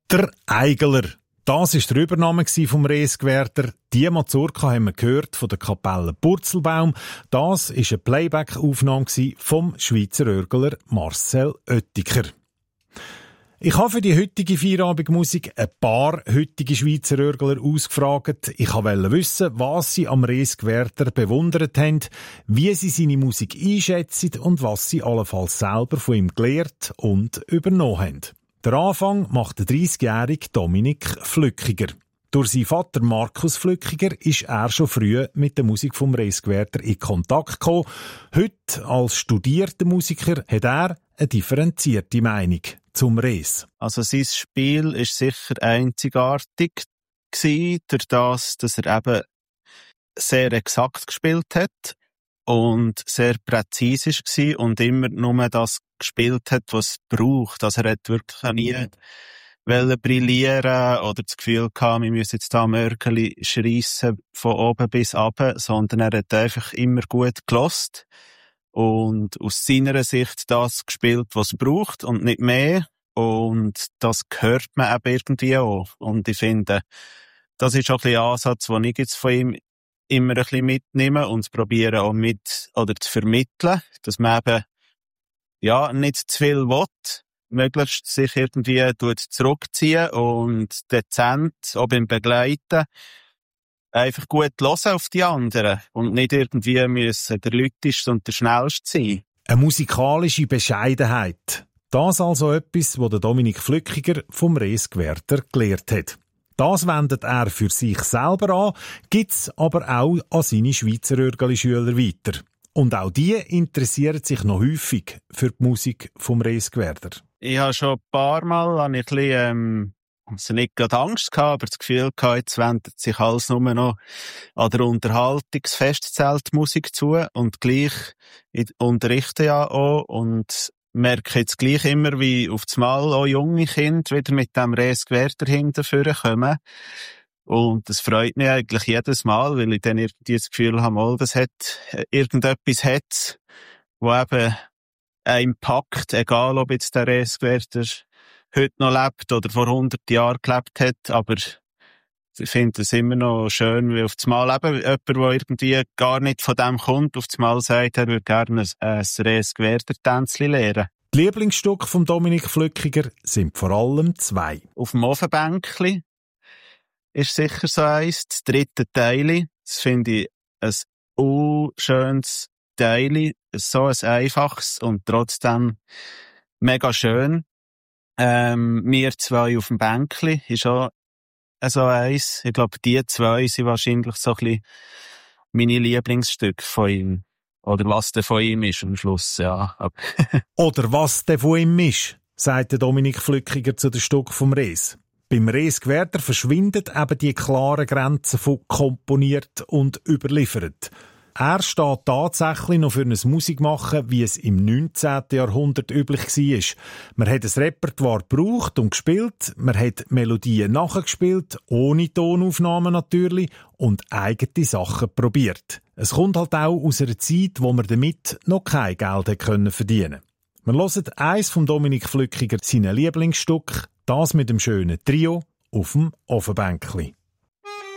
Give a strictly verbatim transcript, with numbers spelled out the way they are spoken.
Der Eigler. Das war der Übernahme vom Reesgewerder. Die Mazurka haben wir gehört von der Kapelle Purzelbaum. Das war eine Playback-Aufnahme vom Schweizer Örgler Marcel Oettiker. Ich habe für die heutige Feierabendmusik ein paar heutige Schweizer Örgler ausgefragt. Ich wollte wissen, was sie am Reesgewerder bewundert haben, wie sie seine Musik einschätzen und was sie allenfalls selber von ihm gelernt und übernommen haben. Der Anfang macht der dreissigjährige Dominik Flückiger. Durch seinen Vater Markus Flückiger ist er schon früh mit der Musik vom Reesgewerder in Kontakt gekommen. Heute, als studierter Musiker, hat er eine differenzierte Meinung zum Rees. Also sein Spiel ist sicher einzigartig gewesen, durch das, dass er eben sehr exakt gespielt hat und sehr präzise war und immer nur das gespielt hat, was es braucht. Also er hat wirklich nie wollen brillieren oder das Gefühl gehabt, wir müssen jetzt da Mörkeli schreissen von oben bis runter, sondern er hat einfach immer gut gelost und aus seiner Sicht das gespielt, was es braucht und nicht mehr. Und das hört man eben irgendwie auch. Und ich finde, das ist auch ein Ansatz, den ich jetzt von ihm immer ein bisschen mitnehme und es probiere auch mit oder zu vermitteln, dass man eben ja nicht zu viel will, möglichst sich irgendwie zurückziehen und dezent, auch beim Begleiten, einfach gut hören auf die anderen und nicht irgendwie müssen der Lauteste und der Schnellste sein. Eine musikalische Bescheidenheit. Das also etwas, was der Dominik Flückiger vom Reesgewerder gelehrt hat. Das wendet er für sich selber an, gibt's aber auch an seine Schweizer Örgeli-Schüler weiter. Und auch die interessieren sich noch häufig für die Musik vom Reesgewerder. Ich habe schon ein paar Mal ein bisschen, ähm, also nicht gerade Angst gehabt, aber das Gefühl gehabt, jetzt wendet sich alles nur noch an der Unterhaltungsfestzeltmusik zu und gleich ich unterrichte ja auch und merke jetzt gleich immer, wie auf das Mal auch junge Kinder wieder mit dem Reesgewerder hinterführen kommen. Und das freut mich eigentlich jedes Mal, weil ich dann irgendwie das Gefühl habe, mal, das hat, irgendetwas hat, wo eben einen packt, egal ob jetzt der Reesgewerder heute noch lebt oder vor hundert Jahren gelebt hat, aber ich finde es immer noch schön, wie auf das Mal eben jemand, der irgendwie gar nicht von dem kommt, auf das Mal sagt, er würde gerne ein, ein Reesgewerder-Tänzchen lernen. Die Lieblingsstücke von Dominik Flückiger sind vor allem zwei. Auf dem Ofenbänkli ist sicher so eins. Das dritte Teili, das finde ich ein unschönes Teili, so ein einfaches und trotzdem mega schön. Ähm, wir zwei auf dem Bänkli ist auch so eins. Ich glaube, die zwei sind wahrscheinlich so ein bisschen meine Lieblingsstücke von ihm. Oder was denn von ihm ist am Schluss, ja. Oder was denn von ihm ist, sagt der Dominik Flückiger zu den Stücken vom Rees. Beim Reesgewerder verschwinden eben die klaren Grenzen von komponiert und überliefert. Er steht tatsächlich noch für ein Musikmachen, wie es im neunzehnten Jahrhundert üblich war. Man hat ein Repertoire gebraucht und gespielt, man hat Melodien nachgespielt, ohne Tonaufnahmen natürlich, und eigene Sachen probiert. Es kommt halt auch aus einer Zeit, wo man damit noch kein Geld verdienen konnte. Wir hören eins von Dominik Flückiger, seinen Lieblingsstück, das mit dem schönen Trio auf dem Ofenbänkli.